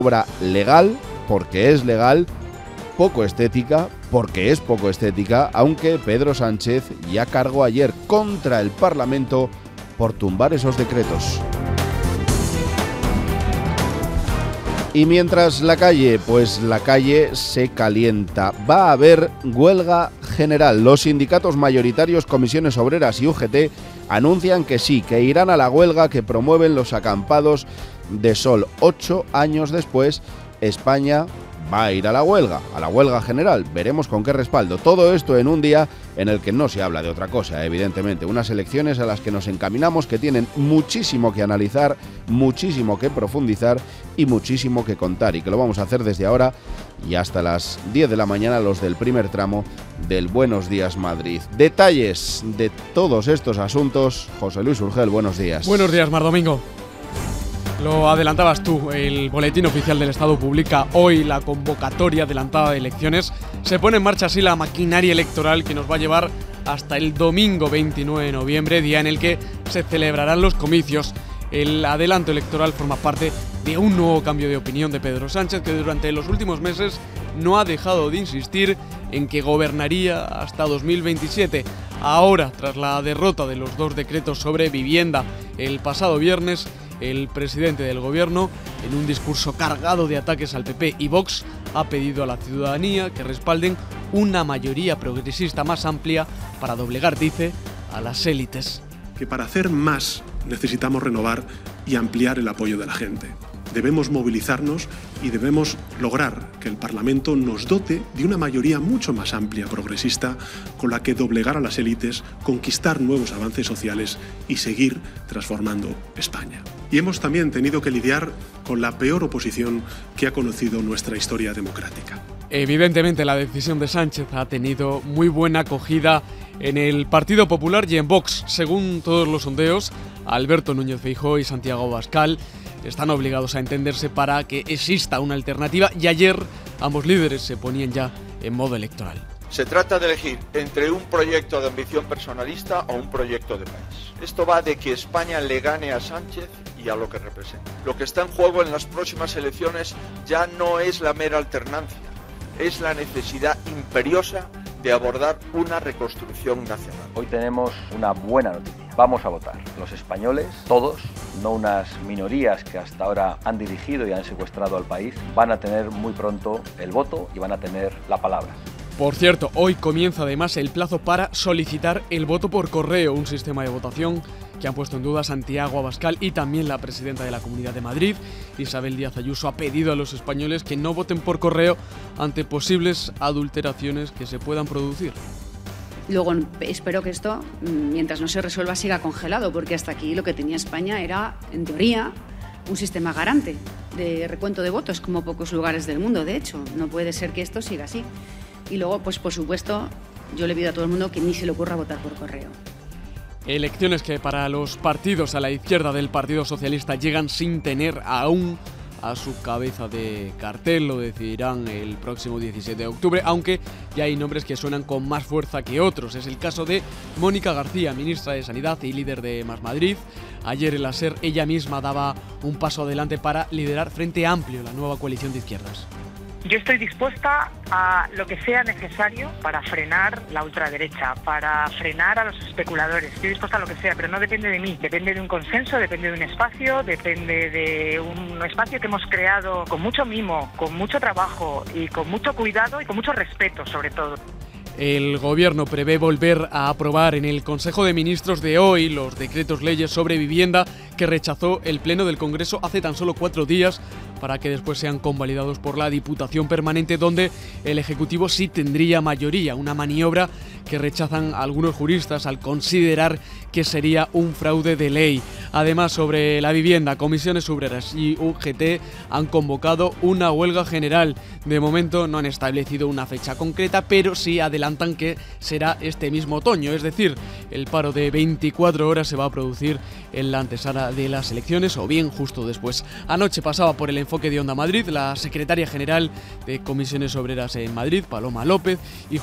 Obra legal, porque es legal, poco estética, porque es poco estética, aunque Pedro Sánchez ya cargó ayer contra el Parlamento por tumbar esos decretos. Y mientras la calle se calienta. Va a haber huelga general. Los sindicatos mayoritarios, Comisiones Obreras y UGT anuncian que sí, que irán a la huelga que promueven los acampados de sol. 8 años después, España va a ir a la huelga general. Veremos con qué respaldo. Todo esto en un día en el que no se habla de otra cosa, evidentemente. Unas elecciones a las que nos encaminamos, que tienen muchísimo que analizar, muchísimo que profundizar y muchísimo que contar. Y que lo vamos a hacer desde ahora y hasta las 10 de la mañana, los del primer tramo del Buenos Días Madrid. Detalles de todos estos asuntos. José Luis Urgel, buenos días. Buenos días, Mar Domingo. Lo adelantabas tú, el Boletín Oficial del Estado publica hoy la convocatoria adelantada de elecciones. Se pone en marcha así la maquinaria electoral que nos va a llevar hasta el domingo 29 de noviembre, día en el que se celebrarán los comicios. El adelanto electoral forma parte de un nuevo cambio de opinión de Pedro Sánchez, que durante los últimos meses no ha dejado de insistir en que gobernaría hasta 2027. Ahora, tras la derrota de los 2 decretos sobre vivienda el pasado viernes, el presidente del gobierno, en un discurso cargado de ataques al PP y Vox, ha pedido a la ciudadanía que respalden una mayoría progresista más amplia para doblegar, dice, a las élites. Que para hacer más necesitamos renovar y ampliar el apoyo de la gente. Debemos movilizarnos y debemos lograr que el Parlamento nos dote de una mayoría mucho más amplia, progresista, con la que doblegar a las élites, conquistar nuevos avances sociales y seguir transformando España. Y hemos también tenido que lidiar con la peor oposición que ha conocido nuestra historia democrática. Evidentemente la decisión de Sánchez ha tenido muy buena acogida en el Partido Popular y en Vox. Según todos los sondeos, Alberto Núñez Feijóo y Santiago Abascal están obligados a entenderse para que exista una alternativa, y ayer ambos líderes se ponían ya en modo electoral. Se trata de elegir entre un proyecto de ambición personalista o un proyecto de país. Esto va de que España le gane a Sánchez y a lo que representa. Lo que está en juego en las próximas elecciones ya no es la mera alternancia, es la necesidad imperiosa de abordar una reconstrucción nacional. Hoy tenemos una buena noticia. Vamos a votar. Los españoles, todos, no unas minorías que hasta ahora han dirigido y han secuestrado al país, van a tener muy pronto el voto y van a tener la palabra. Por cierto, hoy comienza además el plazo para solicitar el voto por correo, un sistema de votación que han puesto en duda Santiago Abascal y también la presidenta de la Comunidad de Madrid, Isabel Díaz Ayuso. Ha pedido a los españoles que no voten por correo ante posibles adulteraciones que se puedan producir. Luego espero que esto, mientras no se resuelva, siga congelado, porque hasta aquí lo que tenía España era, en teoría, un sistema garante de recuento de votos, como pocos lugares del mundo, de hecho. No puede ser que esto siga así. Y luego, pues por supuesto, yo le pido a todo el mundo que ni se le ocurra votar por correo. Elecciones que para los partidos a la izquierda del Partido Socialista llegan sin tener aún a su cabeza de cartel. Lo decidirán el próximo 17 de octubre, aunque ya hay nombres que suenan con más fuerza que otros. Es el caso de Mónica García, ministra de Sanidad y líder de Más Madrid. Ayer en la SER ella misma daba un paso adelante para liderar Frente Amplio, la nueva coalición de izquierdas. Yo estoy dispuesta a lo que sea necesario para frenar la ultraderecha, para frenar a los especuladores. Estoy dispuesta a lo que sea, pero no depende de mí. Depende de un consenso, depende de un espacio, depende de un espacio que hemos creado con mucho mimo, con mucho trabajo y con mucho cuidado y con mucho respeto, sobre todo. El Gobierno prevé volver a aprobar en el Consejo de Ministros de hoy los decretos leyes sobre vivienda que rechazó el Pleno del Congreso hace tan solo 4 días, para que después sean convalidados por la Diputación Permanente, donde el Ejecutivo sí tendría mayoría, una maniobra que rechazan algunos juristas al considerar que sería un fraude de ley. Además, sobre la vivienda, Comisiones Obreras y UGT han convocado una huelga general. De momento no han establecido una fecha concreta, pero sí adelantan que será este mismo otoño, es decir, el paro de 24 horas se va a producir en la antesala de las elecciones o bien justo después. Anoche pasaba por el enfoque de Onda Madrid la secretaria general de Comisiones Obreras en Madrid, Paloma López,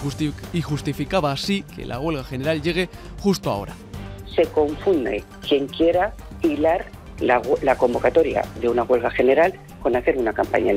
y justificaba así que la huelga general llegue justo ahora. Se confunde quien quiera hilar la convocatoria de una huelga general con hacer una campaña